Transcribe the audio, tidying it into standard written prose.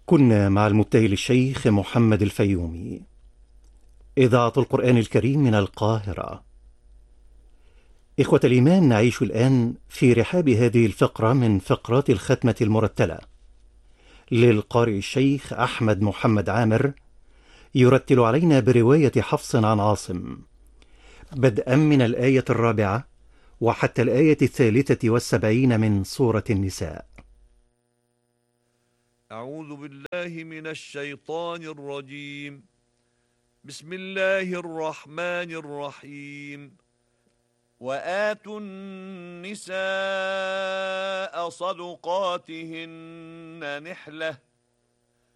كنا مع المبتهل الشيخ محمد الفيومي. إذاعة القرآن الكريم من القاهرة. إخوة الإيمان، نعيش الآن في رحاب هذه الفقرة من فقرات الختمة المرتلة للقارئ الشيخ أحمد محمد عامر، يرتل علينا برواية حفص عن عاصم، بدءا من الآية 4 وحتى الآية 73 من سورة النساء. أعوذ بالله من الشيطان الرجيم. بسم الله الرحمن الرحيم. وآتوا النساء صدقاتهن نحلة